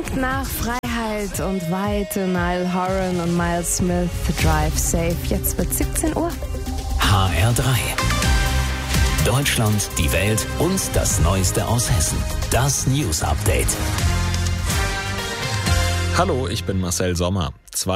Klingt nach Freiheit und Weite. Niall Horan und Miles Smith, Drive Safe. Jetzt wird 17 Uhr. HR3. Deutschland, die Welt und das Neueste aus Hessen. Das News Update. Hallo, ich bin Marcel Sommer.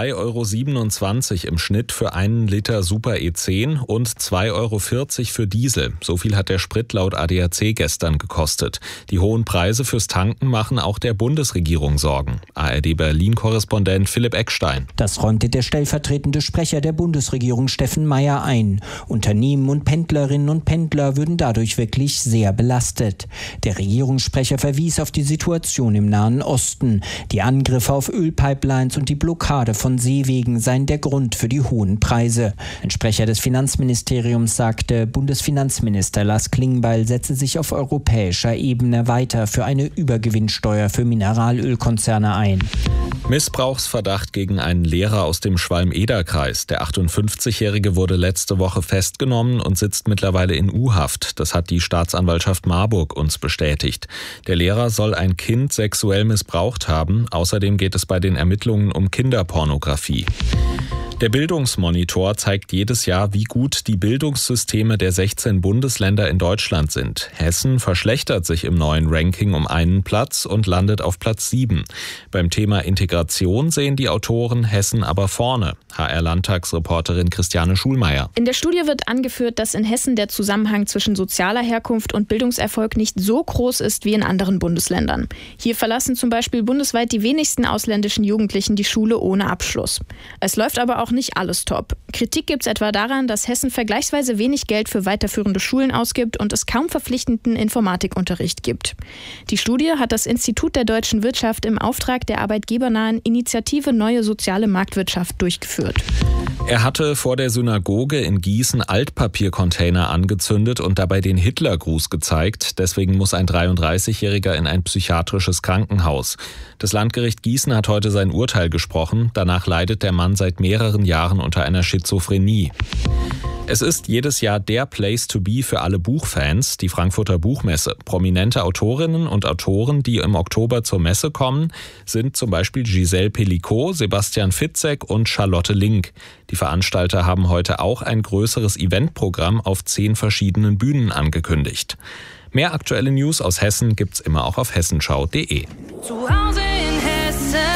2,27 € im Schnitt für 1 Liter Super E10 und 2,40 € für Diesel. So viel hat der Sprit laut ADAC gestern gekostet. Die hohen Preise fürs Tanken machen auch der Bundesregierung Sorgen. ARD-Berlin-Korrespondent Philipp Eckstein. Das räumte der stellvertretende Sprecher der Bundesregierung Steffen Meier ein. Unternehmen und Pendlerinnen und Pendler würden dadurch wirklich sehr belastet. Der Regierungssprecher verwies auf die Situation im Nahen Osten. Die Angriffe auf Ölpipelines und die Blockade von Seewegen seien der Grund für die hohen Preise. Ein Sprecher des Finanzministeriums sagte, Bundesfinanzminister Lars Klingbeil setze sich auf europäischer Ebene weiter für eine Übergewinnsteuer für Mineralölkonzerne ein. Missbrauchsverdacht gegen einen Lehrer aus dem Schwalm-Eder-Kreis. Der 58-Jährige wurde letzte Woche festgenommen und sitzt mittlerweile in U-Haft. Das hat die Staatsanwaltschaft Marburg uns bestätigt. Der Lehrer soll ein Kind sexuell missbraucht haben. Außerdem geht es bei den Ermittlungen um Kinderpornografie. Der Bildungsmonitor zeigt jedes Jahr, wie gut die Bildungssysteme der 16 Bundesländer in Deutschland sind. Hessen verschlechtert sich im neuen Ranking um einen Platz und landet auf Platz 7. Beim Thema Integration sehen die Autoren Hessen aber vorne. HR-Landtagsreporterin Christiane Schulmeier. In der Studie wird angeführt, dass in Hessen der Zusammenhang zwischen sozialer Herkunft und Bildungserfolg nicht so groß ist wie in anderen Bundesländern. Hier verlassen zum Beispiel bundesweit die wenigsten ausländischen Jugendlichen die Schule ohne Abschluss. Es läuft aber auch nicht alles top. Kritik gibt es etwa daran, dass Hessen vergleichsweise wenig Geld für weiterführende Schulen ausgibt und es kaum verpflichtenden Informatikunterricht gibt. Die Studie hat das Institut der deutschen Wirtschaft im Auftrag der arbeitgebernahen Initiative Neue Soziale Marktwirtschaft durchgeführt. Er hatte vor der Synagoge in Gießen Altpapiercontainer angezündet und dabei den Hitlergruß gezeigt. Deswegen muss ein 33-Jähriger in ein psychiatrisches Krankenhaus. Das Landgericht Gießen hat heute sein Urteil gesprochen. Danach leidet der Mann seit mehreren Jahren unter einer Schizophrenie. Es ist jedes Jahr der Place to be für alle Buchfans, die Frankfurter Buchmesse. Prominente Autorinnen und Autoren, die im Oktober zur Messe kommen, sind zum Beispiel Giselle Pellicot, Sebastian Fitzek und Charlotte Link. Die Veranstalter haben heute auch ein größeres Eventprogramm auf 10 verschiedenen Bühnen angekündigt. Mehr aktuelle News aus Hessen gibt's immer auch auf hessenschau.de. Zu Hause in Hessen.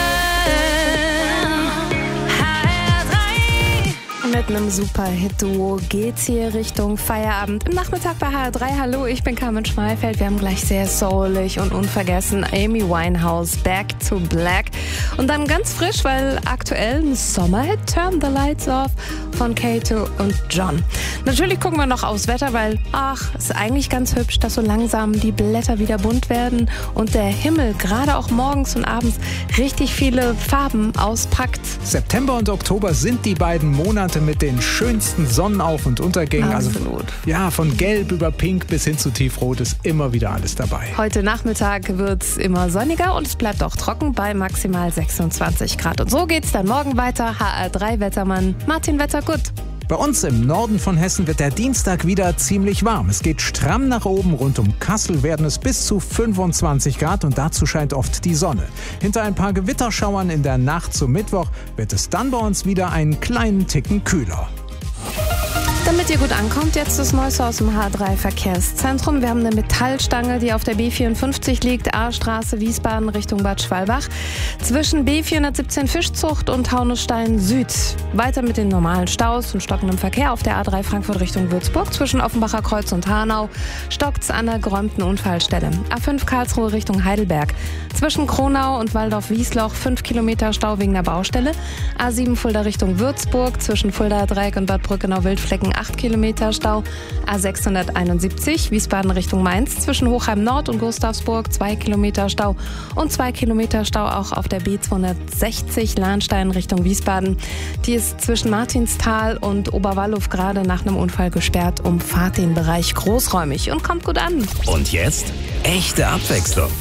Mit einem super Hit-Duo geht's hier Richtung Feierabend. Im Nachmittag bei HR3. Hallo, ich bin Carmen Schmeifeld. Wir haben gleich sehr soulig und unvergessen Amy Winehouse, Back to Black. Und dann ganz frisch, weil aktuell ein Sommerhit, Turn the Lights Off von Kato und John. Natürlich gucken wir noch aufs Wetter, weil, ist eigentlich ganz hübsch, dass so langsam die Blätter wieder bunt werden und der Himmel gerade auch morgens und abends richtig viele Farben auspackt. September und Oktober sind die beiden Monate mit den schönsten Sonnenauf- und Untergängen. Absolut. Also von Gelb über Pink bis hin zu Tiefrot ist immer wieder alles dabei. Heute Nachmittag wird's immer sonniger und es bleibt auch trocken bei maximal 26 Grad. Und so geht's dann morgen weiter. HR3-Wettermann Martin Wettergut. Bei uns im Norden von Hessen wird der Dienstag wieder ziemlich warm. Es geht stramm nach oben. Rund um Kassel werden es bis zu 25 Grad und dazu scheint oft die Sonne. Hinter ein paar Gewitterschauern in der Nacht zum Mittwoch wird es dann bei uns wieder einen kleinen Ticken kühler. Damit ihr gut ankommt, jetzt das Neueste aus dem H3-Verkehrszentrum. Wir haben eine Metallstange, die auf der B54 liegt, A-Straße Wiesbaden Richtung Bad Schwalbach. Zwischen B417 Fischzucht und Taunusstein Süd. Weiter mit den normalen Staus und stockendem Verkehr auf der A3 Frankfurt Richtung Würzburg. Zwischen Offenbacher Kreuz und Hanau stockt's an der geräumten Unfallstelle. A5 Karlsruhe Richtung Heidelberg. Zwischen Kronau und Waldorf-Wiesloch 5 Kilometer Stau wegen der Baustelle. A7 Fulda Richtung Würzburg. Zwischen Fulda Dreieck und Bad Brückenau-Wildflecken 8 Kilometer Stau. A671 Wiesbaden Richtung Mainz zwischen Hochheim Nord und Gustavsburg 2 Kilometer Stau und 2 Kilometer Stau auch auf der B260 Lahnstein Richtung Wiesbaden. Die ist zwischen Martinsthal und Oberwallow gerade nach einem Unfall gesperrt. Umfahrt den Bereich großräumig und kommt gut an. Und jetzt echte Abwechslung.